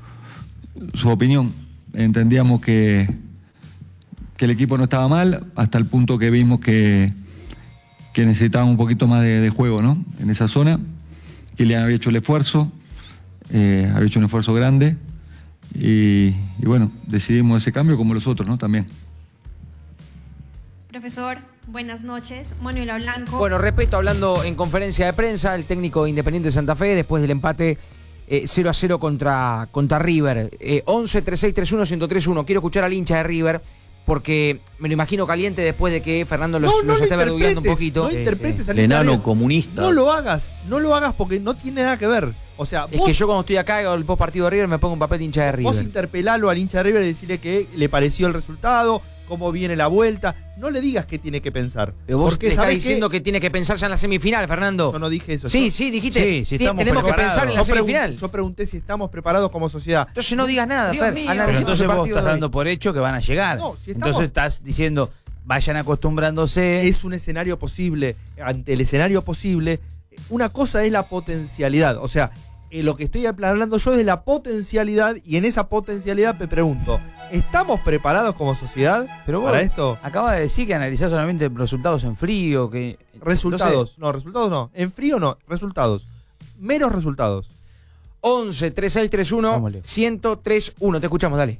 [SPEAKER 16] su opinión. Entendíamos que, que el equipo no estaba mal, hasta el punto que vimos que, que necesitaba un poquito más de, de juego, ¿no? En esa zona. Kylian había hecho el esfuerzo, eh, había hecho un esfuerzo grande, y, y bueno, decidimos ese cambio como los otros, ¿no? También.
[SPEAKER 18] Profesor, buenas noches. Manuela Blanco.
[SPEAKER 1] Bueno, respeto, hablando en conferencia de prensa, el técnico de Independiente de Santa Fe, después del empate eh, cero a cero contra, contra River. Eh, once, treinta y seis, treinta y uno, ciento tres uno. Quiero escuchar al hincha de River, porque me lo imagino caliente después de que Fernando los,
[SPEAKER 5] no, no
[SPEAKER 1] los
[SPEAKER 5] lo
[SPEAKER 1] esté verdugueando un poquito.
[SPEAKER 5] No interpretes al
[SPEAKER 19] enano
[SPEAKER 5] hincha de
[SPEAKER 19] comunista.
[SPEAKER 5] No lo hagas, no lo hagas porque no tiene nada que ver. O sea,
[SPEAKER 1] es
[SPEAKER 5] vos,
[SPEAKER 1] que yo cuando estoy acá, hago el post partido de River, me pongo un papel de hincha de River.
[SPEAKER 5] Vos interpelalo al hincha de River y decirle que le pareció el resultado, cómo viene la vuelta. No le digas qué tiene que pensar.
[SPEAKER 1] Pero vos
[SPEAKER 5] porque
[SPEAKER 1] le estás
[SPEAKER 5] sabés
[SPEAKER 1] diciendo que... que tiene que pensar ya en la semifinal, Fernando.
[SPEAKER 5] Yo no dije eso.
[SPEAKER 1] Sí,
[SPEAKER 5] yo...
[SPEAKER 1] sí, dijiste.
[SPEAKER 5] Sí, si
[SPEAKER 1] tenemos preparados. que pensar en la
[SPEAKER 5] yo
[SPEAKER 1] semifinal.
[SPEAKER 5] Pregun yo pregunté si estamos preparados como sociedad.
[SPEAKER 1] Entonces no digas nada,
[SPEAKER 4] Dios
[SPEAKER 1] Fer.
[SPEAKER 4] Mío. Pero entonces vos estás dando por hecho que van a llegar.
[SPEAKER 5] No, si estamos...
[SPEAKER 4] Entonces estás diciendo, vayan acostumbrándose.
[SPEAKER 5] Es un escenario posible. Ante el escenario posible, una cosa es la potencialidad. O sea, eh, lo que estoy hablando yo es de la potencialidad, y en esa potencialidad me pregunto, ¿estamos preparados como sociedad
[SPEAKER 4] Pero vos
[SPEAKER 5] para esto?
[SPEAKER 4] Acaba de decir que analizás solamente resultados en frío, que
[SPEAKER 5] Resultados,
[SPEAKER 4] entonces...
[SPEAKER 5] no, resultados no. En frío no, resultados. Meros resultados.
[SPEAKER 1] once, treinta y seis, treinta y uno, ciento tres uno. Te escuchamos, dale.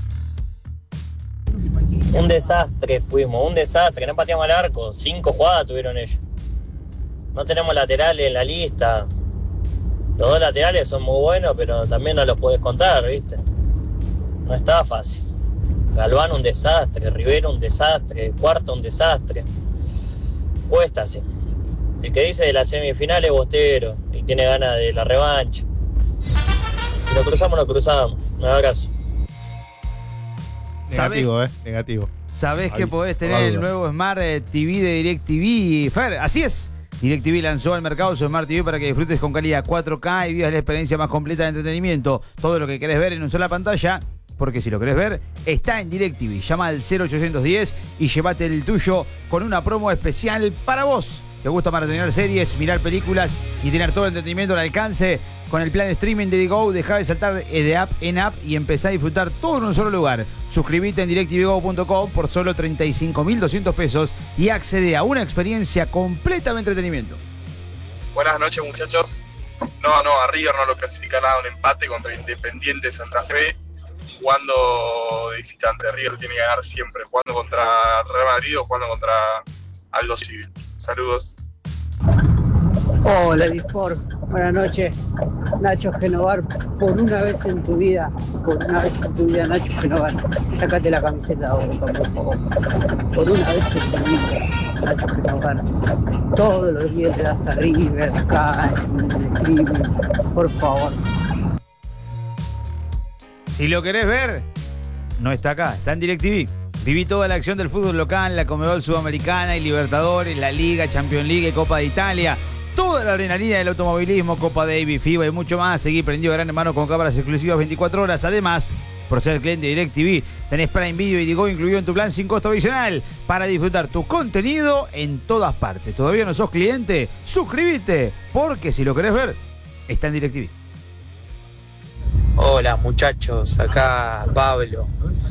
[SPEAKER 20] Un desastre fuimos, un desastre. No pateamos al arco. Cinco jugadas tuvieron ellos. No tenemos laterales en la lista. Los dos laterales son muy buenos, pero también no los puedes contar, ¿viste? No estaba fácil. Galván un desastre, Rivero un desastre, Cuarta un desastre. Cuesta, sí. El que dice de la semifinal es bostero y tiene ganas de la revancha. Si lo cruzamos, lo cruzamos. Un abrazo.
[SPEAKER 5] Negativo, eh, negativo.
[SPEAKER 4] Sabés que
[SPEAKER 5] Aviso,
[SPEAKER 4] podés tener
[SPEAKER 5] por la
[SPEAKER 4] el
[SPEAKER 5] duda.
[SPEAKER 4] nuevo Smart T V de DirecTV. Fer, así es. DirecTV lanzó al mercado su Smart T V para que disfrutes con calidad cuatro K y vivas la experiencia más completa de entretenimiento. Todo lo que querés ver en una sola pantalla, porque si lo querés ver, está en DirecTV. Llama al cero ochocientos diez y llévate el tuyo con una promo especial para vos. ¿Te gusta maratonear series, mirar películas y tener todo el entretenimiento al alcance? Con el plan streaming de Digo, dejá de saltar de app en app y empezá a disfrutar todo en un solo lugar. Suscríbete en directv go punto com por solo treinta y cinco mil doscientos pesos y accede a una experiencia completamente entretenimiento.
[SPEAKER 21] Buenas noches, muchachos. No, no, a River no lo clasifica nada, un empate contra Independiente Santa Fe. Jugando de visitante, River tiene que ganar siempre. Jugando contra Real Madrid o jugando contra Aldo Civil. Saludos.
[SPEAKER 22] Hola, Dispor. Buenas noches. Nacho Genovar, por una vez en tu vida, por una vez en tu vida, Nacho Genovar, sácate la camiseta de Boca, por favor. Por una vez en tu vida, Nacho Genovar. Todos los días le das a River, acá, en el streaming, por favor.
[SPEAKER 4] Si lo querés ver, no está acá, está en DirecTV. Viví toda la acción del fútbol local, la Conmebol Sudamericana y Libertadores, la Liga, Champions League y Copa de Italia. Toda la adrenalina del automovilismo, Copa Davis, FIBA y mucho más. Seguí prendido Gran Hermano con cámaras exclusivas veinticuatro horas. Además, Por ser cliente de DirecTV, tenés Prime Video y Digo incluido en tu plan sin costo adicional para disfrutar tu contenido en todas partes. ¿Todavía no sos cliente? Suscríbete, porque si lo querés ver, está en DirecTV.
[SPEAKER 3] Hola muchachos, acá Pablo.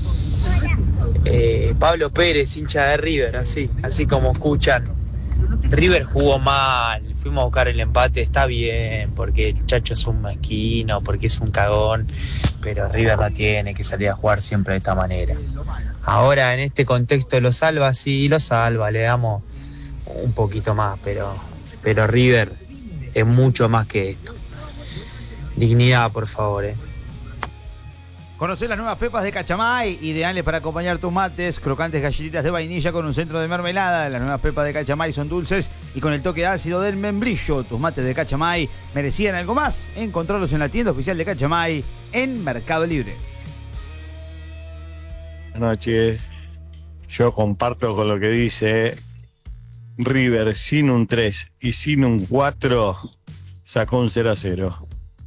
[SPEAKER 3] Eh, Pablo Pérez, hincha de River, así, así como escuchan. River jugó mal, fuimos a buscar el empate, está bien, porque el Chacho es un mezquino, porque es un cagón, pero River no tiene que salir a jugar siempre de esta manera. Ahora en este contexto lo salva, sí, lo salva, le damos un poquito más, pero, pero River es mucho más que esto. Dignidad, por favor, eh.
[SPEAKER 4] Conocé las nuevas pepas de Cachamay, ideales para acompañar tus mates, crocantes galletitas de vainilla con un centro de mermelada. Las nuevas pepas de Cachamay son dulces y con el toque ácido del membrillo. Tus mates de Cachamay merecían algo más. Encontrarlos en la tienda oficial de Cachamay en Mercado Libre.
[SPEAKER 19] Buenas noches. Yo comparto con lo que dice River sin un tres y sin un cuatro sacó un cero a cero.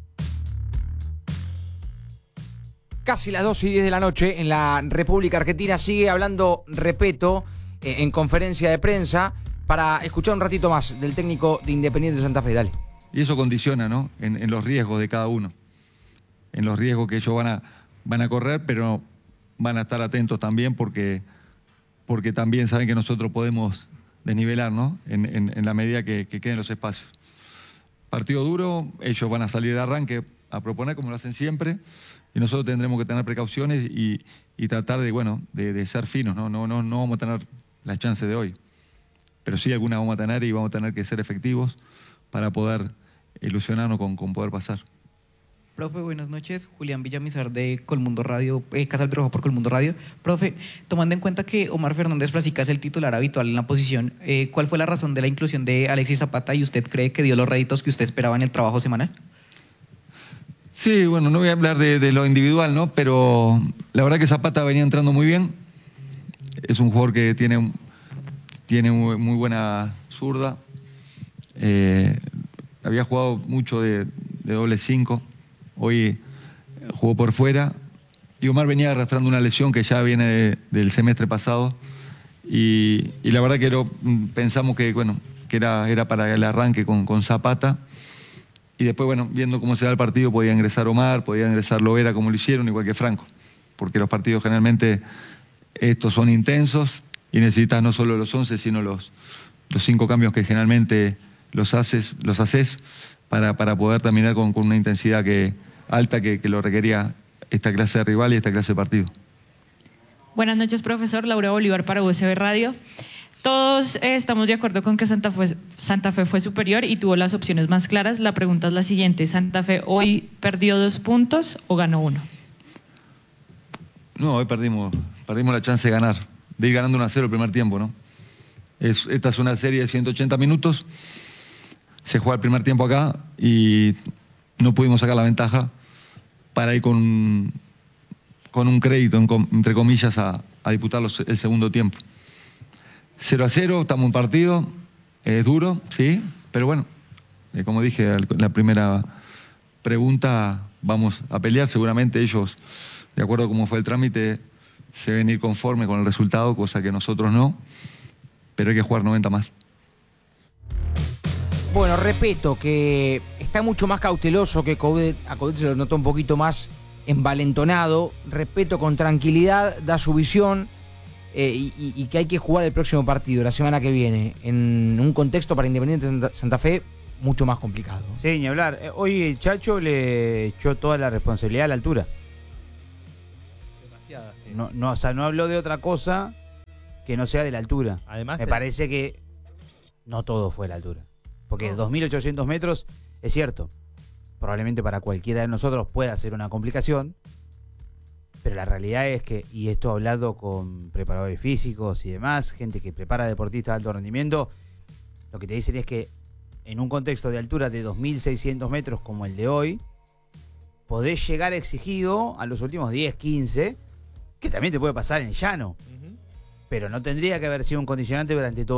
[SPEAKER 1] Casi las dos y diez de la noche en la República Argentina. Sigue hablando Repetto eh, en conferencia de prensa para escuchar un ratito más del técnico de Independiente Santa Fe. Dale.
[SPEAKER 16] Y eso condiciona, ¿no? En, en los riesgos de cada uno. En los riesgos que ellos van a, van a correr, pero van a estar atentos también porque, porque también saben que nosotros podemos desnivelar, ¿no? En, en, en la medida que, que queden los espacios. Partido duro, ellos van a salir de arranque a proponer como lo hacen siempre. Y nosotros tendremos que tener precauciones y, y tratar de, bueno, de, de ser finos, ¿no? No, no, no vamos a tener las chances de hoy. Pero sí algunas vamos a tener y vamos a tener que ser efectivos para poder ilusionarnos con, con poder pasar.
[SPEAKER 23] Profe, buenas noches. Julián Villamizar de Colmundo Radio, eh, Casa Alberjo por Colmundo Radio. Profe, tomando en cuenta que Omar Fernández Frasica es el titular habitual en la posición, eh, ¿cuál fue la razón de la inclusión de Alexis Zapata y usted cree que dio los réditos que usted esperaba en el trabajo semanal?
[SPEAKER 16] Sí, bueno, no voy a hablar de, de lo individual, ¿no? Pero la verdad que Zapata venía entrando muy bien. Es un jugador que tiene, tiene muy, muy buena zurda. Eh, había jugado mucho de, de doble cinco. Hoy jugó por fuera. Y Omar venía arrastrando una lesión que ya viene de, del semestre pasado. Y, y la verdad que lo, pensamos que, bueno, que era, era para el arranque con, con Zapata. Y después, bueno, viendo cómo se da el partido, podía ingresar Omar, podía ingresar Lovera como lo hicieron, igual que Franco. Porque los partidos generalmente estos son intensos y necesitas no solo los once, sino los, los cinco cambios que generalmente los haces, los haces para, para poder terminar con, con una intensidad que, alta que, que lo requería esta clase de rival y esta clase de partido.
[SPEAKER 24] Buenas noches, profesor. Laura Bolívar para U S B Radio. Todos eh, estamos de acuerdo con que Santa Fe, Santa Fe fue superior y tuvo las opciones más claras. La pregunta es la siguiente: ¿Santa Fe hoy perdió dos puntos o ganó uno?
[SPEAKER 16] No, hoy perdimos, perdimos la chance de ganar, de ir ganando uno a cero el primer tiempo, ¿no? Es, esta es una serie de ciento ochenta minutos, se juega el primer tiempo acá y no pudimos sacar la ventaja para ir con, con un crédito, en, entre comillas, a, a disputar los, el segundo tiempo. cero a cero, estamos en partido, es duro, sí, pero bueno, eh, como dije en la primera pregunta, vamos a pelear, seguramente ellos, de acuerdo a cómo fue el trámite, se deben ir conformes con el resultado, cosa que nosotros no, pero hay que jugar noventa más.
[SPEAKER 1] Bueno, repito que está mucho más cauteloso que Coudet, a Coudet se lo notó un poquito más envalentonado, respeto con tranquilidad, da su visión. Eh, y, y que hay que jugar el próximo partido, la semana que viene, en un contexto para Independiente Santa, Santa Fe mucho más complicado.
[SPEAKER 4] Sí, ni hablar. Hoy el Chacho le echó toda la responsabilidad a la altura.
[SPEAKER 5] Demasiada, sí.
[SPEAKER 4] No, no, o sea, no habló de otra cosa que no sea de la altura.
[SPEAKER 5] Además,
[SPEAKER 4] me
[SPEAKER 5] el...
[SPEAKER 4] parece que no todo fue la altura. Porque no. dos mil ochocientos metros, es cierto, probablemente para cualquiera de nosotros pueda ser una complicación. Pero la realidad es que, y esto he hablado con preparadores físicos y demás, gente que prepara deportistas de alto rendimiento, lo que te dicen es que en un contexto de altura de dos mil seiscientos metros como el de hoy, podés llegar exigido a los últimos diez, quince, que también te puede pasar en llano. Uh-huh. Pero no tendría que haber sido un condicionante durante todo